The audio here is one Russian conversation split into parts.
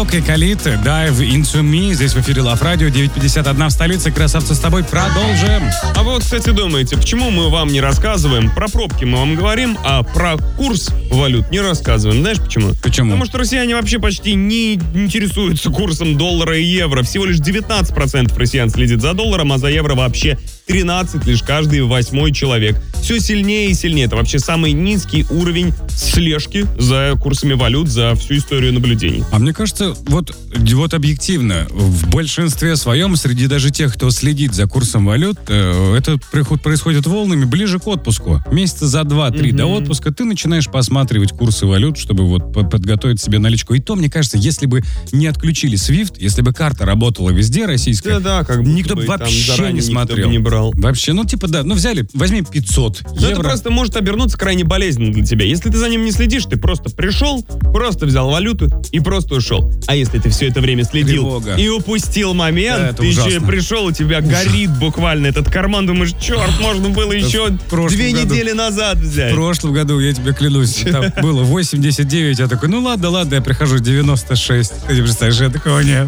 Лок и Khalid, Dive Into Me. Здесь в эфире Love Radio, 9:51 в столице. Красавцы, с тобой продолжим. А вы, кстати, думаете, почему мы вам не рассказываем? Про пробки мы вам говорим, а про курс валют не рассказываем. Знаешь почему? Почему? Потому что россияне вообще почти не интересуются курсом доллара и евро. Всего лишь 19% россиян следит за долларом, а за евро вообще 13, лишь каждый 8-й человек. Все сильнее и сильнее. Это вообще самый низкий уровень слежки за курсами валют за всю историю наблюдений. А мне кажется, вот объективно, в большинстве своем, среди даже тех, кто следит за курсом валют, это происходит волнами ближе к отпуску. Месяца за 2-3 до отпуска ты начинаешь посматривать курсы валют, чтобы вот подготовить себе наличку. И то, мне кажется, если бы не отключили SWIFT, если бы карта работала везде, российская, как будто никто бы вообще не смотрел. Не брал. Вообще, взяли, возьми 500 евро. Это просто может обернуться крайне болезненно для тебя. Если ты за ним не следишь, ты просто пришел, просто взял валюту и просто ушел. А если ты все это время следил Тревога. И упустил момент, Да, ты еще пришел, у тебя горит буквально этот карман, думаешь, черт, можно было еще 2 недели назад взять. В прошлом году, я тебе клянусь, там было 89, я такой, ладно, я прихожу 96. Ты представляешь, я такой, о нет.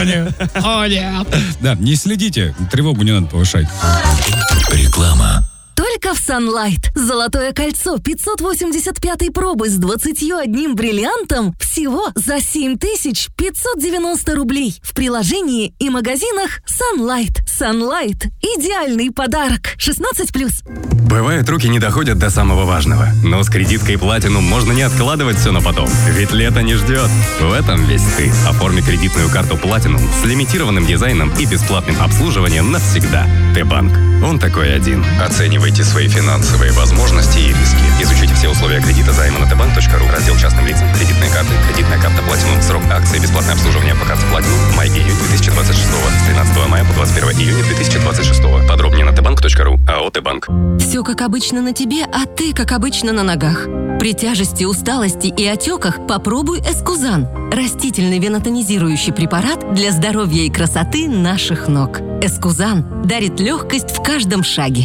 Да, не следите, тревогу не надо повышать. Реклама. Только в Sunlight. Золотое кольцо 585 пробы с 21 бриллиантом всего за 7590 рублей. В приложении и магазинах Sunlight. Sunlight. Идеальный подарок. 16+. Бывает, руки не доходят до самого важного. Но с кредиткой Platinum можно не откладывать все на потом. Ведь лето не ждет. В этом весь ты. Оформи кредитную карту Platinum с лимитированным дизайном и бесплатным обслуживанием навсегда. Т-банк. Он такой один. Оценивайте свои финансовые возможности и риски. Изучите все условия кредита займа на tbank.ru. Раздел частным лицам. Кредитные карты. Кредитная карта Platinum. Срок акции. Бесплатное обслуживание по карте Platinum. Май-июнь 2026. С 13 мая по 21 июня 2026. Подробнее на tbank.ru. АО Т-банк. Все как обычно на тебе, а ты как обычно на ногах. При тяжести, усталости и отеках попробуй Эскузан. Растительный венотонизирующий препарат для здоровья и красоты наших ног. Эскузан дарит легкость в каждом шаге.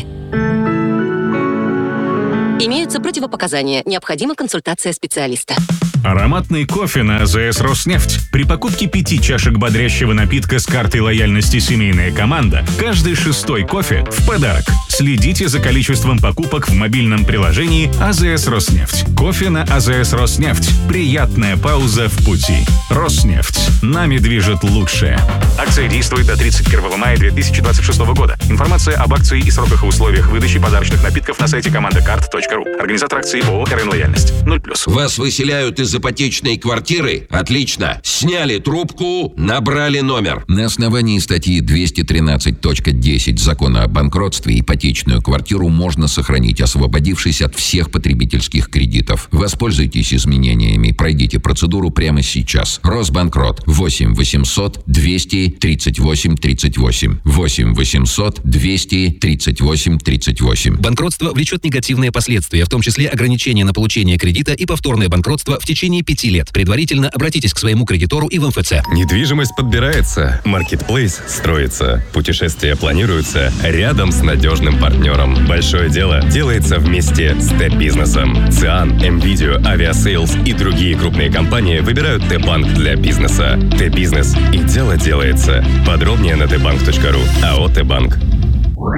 Имеются противопоказания. Необходима консультация специалиста. Ароматный кофе на АЗС «Роснефть». При покупке 5 чашек бодрящего напитка с картой лояльности «Семейная команда» каждый 6-й кофе в подарок. Следите за количеством покупок в мобильном приложении АЗС «Роснефть». Кофе на АЗС «Роснефть». Приятная пауза в пути. «Роснефть». Нами движет лучшее. Акция действует до 31 мая 2026 года. Информация об акции и сроках и условиях выдачи подарочных напитков на сайте командакарт.ру. Организатор акции ООО «РН Лояльность». 0+. Вас выселяют из ипотечной квартиры? Отлично. Сняли трубку, набрали номер. На основании статьи 213.10 Закона о банкротстве ипотечную квартиру можно сохранить, освободившись от всех потребительских кредитов. Воспользуйтесь изменениями. Пройдите процедуру прямо сейчас. Росбанкрот. 8 800 238 38. 8 800 238 38. Банкротство влечет негативные последствия, в том числе ограничение на получение кредита и повторное банкротство в течение 5 лет. Предварительно обратитесь к своему кредитору и в МФЦ. Недвижимость подбирается, маркетплейс строится, путешествия планируются рядом с надежным партнером. Большое дело делается вместе с Т-бизнесом. ЦИАН, МВидео, Авиасейлс и другие крупные компании выбирают Т-банк для бизнеса. Т-бизнес. И дело делается. Подробнее на tbank.ru. АО Т-банк.